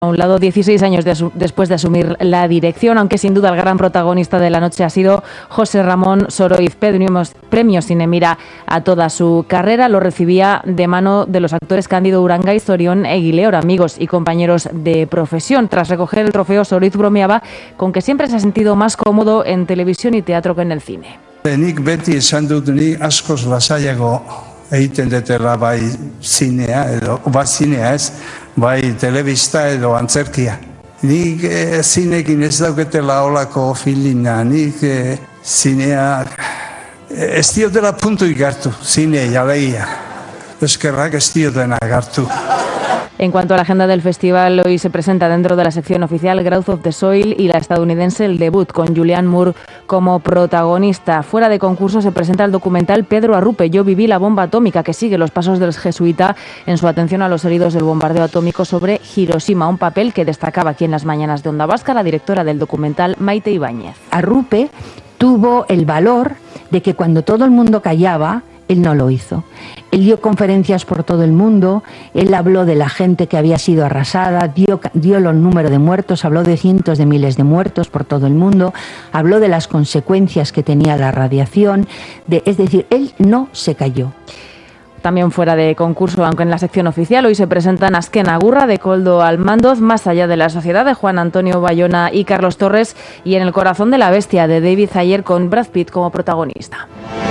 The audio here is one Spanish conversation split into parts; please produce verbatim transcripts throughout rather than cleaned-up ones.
A un lado, dieciséis años de asu- después de asumir la dirección, aunque sin duda el gran protagonista de la noche ha sido José Ramón Soroiz. Premios, premio Cinemira a toda su carrera, lo recibía de mano de los actores Cándido Uranga y Zorión Eguileor, amigos y compañeros de profesión. Tras recoger el trofeo, Soroiz bromeaba con que siempre se ha sentido más cómodo en televisión y teatro que en el cine. Nik beti esan dut ni askoz lasaiago egiten detela bai zinea edo bai zinea ez, bai telebista edo antzerkia. Nik e, zinekin ez dauketela olako filina, nik e, zinea ez diotela puntuik hartu, zinei alegia. Eskerrak ez diotenak hartu. En cuanto a la agenda del festival, hoy se presenta dentro de la sección oficial Growth of the Soil y la estadounidense El Debut, con Julianne Moore como protagonista. Fuera de concurso se presenta el documental Pedro Arrupe, Yo viví la bomba atómica, que sigue los pasos del jesuita en su atención a los heridos del bombardeo atómico sobre Hiroshima, un papel que destacaba aquí en las mañanas de Onda Vasca la directora del documental, Maite Ibáñez. Arrupe tuvo el valor de que cuando todo el mundo callaba, él no lo hizo. Él dio conferencias por todo el mundo, él habló de la gente que había sido arrasada, dio, dio los números de muertos, habló de cientos de miles de muertos por todo el mundo, habló de las consecuencias que tenía la radiación, de, es decir, él no se cayó. También fuera de concurso, aunque en la sección oficial, hoy se presentan Azken Agurra de Koldo Almandoz, Más allá de la sociedad de Juan Antonio Bayona y Carlos Torres, y En el corazón de la bestia de David Ayer con Brad Pitt como protagonista.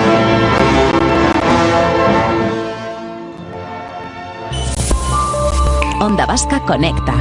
Onda Vasca Conecta.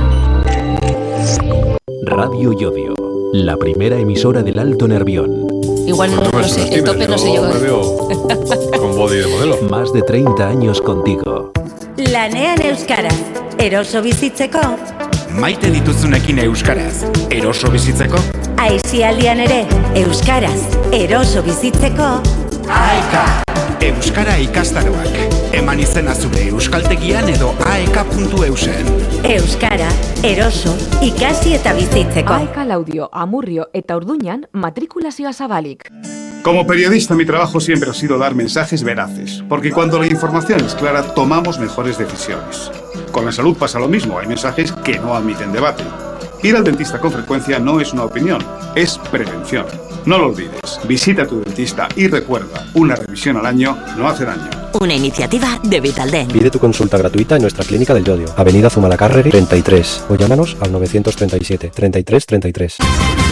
Radio Llodio, la primera emisora del Alto Nervión. Igual no, no sé, el tope no sé yo. Me veo con body de modelo. Más de treinta años contigo. Lanean euskaraz, eroso bizitzeko. Maite dituzunekin euskaraz, eroso bizitzeko. Aisialdian ere, euskaraz, eroso bizitzeko. Aeka, euskara ikastaroak. Eman izena zure euskaltegian edo aeka puntu eusen. Euskara, eroso, ikasi eta bizitzeko. Aeka Laudio, Amurrio eta Urduñan matrikulazioa zabalik. Como periodista, mi trabajo siempre ha sido dar mensajes veraces, porque cuando la información es clara, tomamos mejores decisiones. Con la salud pasa lo mismo, hay mensajes que no admiten debate. Ir al dentista con frecuencia no es una opinión, es prevención. No lo olvides, visita a tu dentista y recuerda, una revisión al año no hace daño. Una iniciativa de Vitaldent. Pide tu consulta gratuita en nuestra clínica del Llodio, Avenida Zumalacárregui treinta y tres, o llámanos al novecientos treinta y siete, treinta y tres treinta y tres.